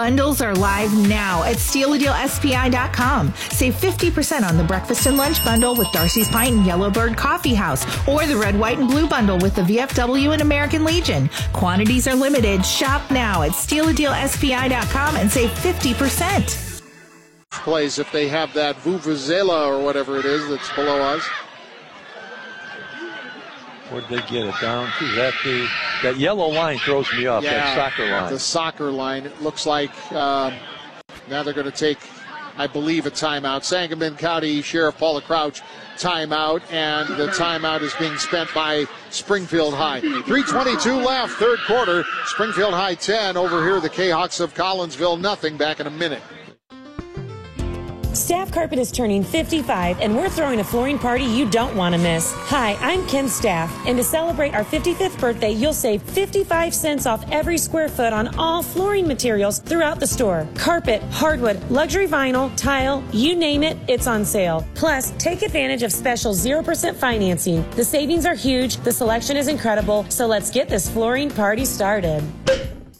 Bundles are live now at SteelADealSPI.com. Save 50% on the breakfast and lunch bundle with Darcy's Pint and Yellowbird Coffee House, or the red, white, and blue bundle with the VFW and American Legion. Quantities are limited. Shop now at SteelADealSPI.com and save 50%. Plays if they have that Vuvuzela or whatever it is that's below us. Where'd they get it down to? That yellow line throws me off, that soccer line. The soccer line. It looks like now they're going to take, I believe, a timeout. Sangamon County Sheriff Paula Crouch timeout, and the timeout is being spent by Springfield High. 3:22 left, third quarter. Springfield High 10. Over here, the K-Hawks of Collinsville, nothing. Back in a minute. Staff Carpet is turning 55, and we're throwing a flooring party you don't want to miss. Hi, I'm Kim Staff, and to celebrate our 55th birthday, you'll save 55 cents off every square foot on all flooring materials throughout the store. Carpet, hardwood, luxury vinyl, tile, you name it, it's on sale. Plus, take advantage of special 0% financing. The savings are huge, the selection is incredible, so let's get this flooring party started.